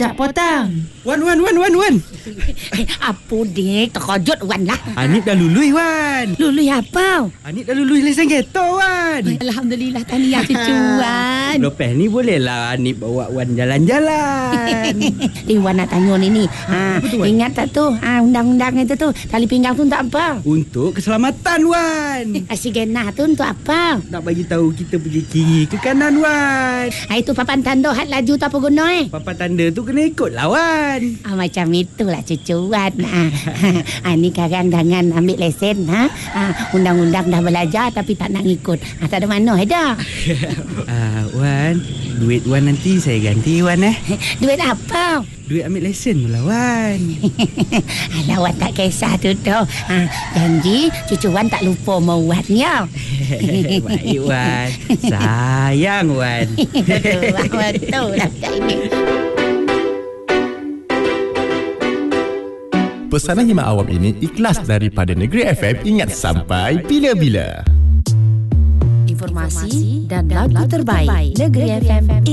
rujak potong. Wan. Apa dik? Terkejut Wan lah. Anip dah lulus, Wan. Lului apa? Anip dah lulus lesen kereta, Wan. Alhamdulillah, tahniah cucu Wan. Lepas ni bolehlah Anip bawa Wan jalan-jalan. Wan nak tanya ni. Betul, Wan? Ingat tak tu? Undang-undang itu tu. Tali pinggang tu untuk apa? Untuk keselamatan, Wan. Asigenah tu untuk apa? Nak bagi tahu kita pergi kiri ke kanan, Wan. Itu papan tanda had laju tu apa guna Papan tanda tu kena ikut lawan. macam itulah cucu Wan. Ni sekarang jangan ambil lesen. Undang-undang dah belajar tapi tak nak ikut. Tak ada mana dah. Wan, duit Wan nanti saya ganti, Wan. Duit apa? Duit ambil lesen pula, Wan. Alah, Wan tak kisah tu tu. Janji cucu Wan tak lupa mau Wan ya. Baik, Wan. Sayang, Wan. Betul lah ini. Pesanan Hima Awam ini ikhlas daripada Negeri FM. Ingat sampai bila-bila. Informasi dan lagu terbaik Negeri FM.